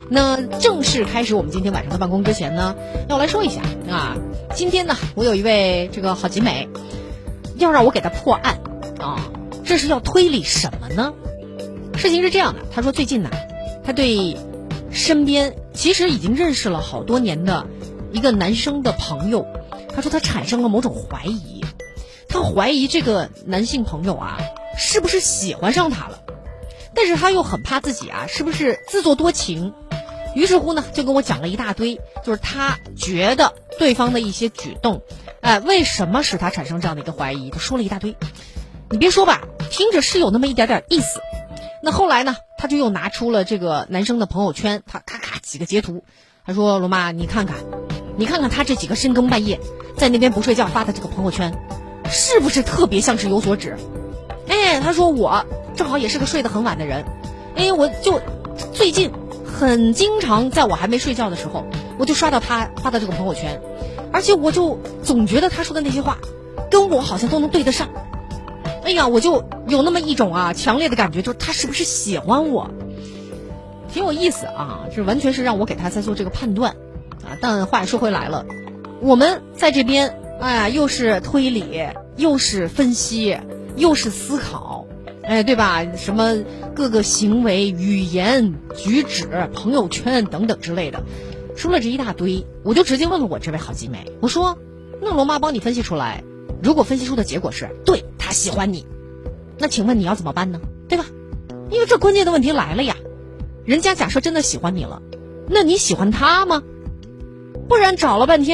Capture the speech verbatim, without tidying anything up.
那正式开始我们今天晚上的办公之前呢，要来说一下啊，今天呢，我有一位这个好集美，要让我给他破案啊，这是要推理什么呢？事情是这样的，他说最近呢，他对身边其实已经认识了好多年的一个男生的朋友，他说他产生了某种怀疑，他怀疑这个男性朋友啊，是不是喜欢上他了？但是他又很怕自己啊，是不是自作多情？于是乎呢，就跟我讲了一大堆，就是他觉得对方的一些举动，哎，为什么使他产生这样的一个怀疑？就说了一大堆。你别说吧，听着是有那么一点点意思。那后来呢，他就又拿出了这个男生的朋友圈，他咔咔几个截图，他说：“罗妈，你看看，你看看他这几个深更半夜在那边不睡觉发的这个朋友圈，是不是特别像是有所指？”哎，他说我正好也是个睡得很晚的人，哎，我就最近很经常在我还没睡觉的时候，我就刷到他发的这个朋友圈，而且我就总觉得他说的那些话跟我好像都能对得上。哎呀，我就有那么一种啊强烈的感觉，就是他是不是喜欢我？挺有意思啊，这完全是让我给他在做这个判断啊。但话也说回来了，我们在这边哎，又是推理，又是分析，又是思考，哎，对吧？什么各个行为、语言、举止、朋友圈等等之类的，说了这一大堆，我就直接问了我这位好集美，我说：“那罗妈帮你分析出来，如果分析出的结果是对他喜欢你，那请问你要怎么办呢？对吧？因为这关键的问题来了呀，人家假设真的喜欢你了，那你喜欢他吗？不然找了半天。”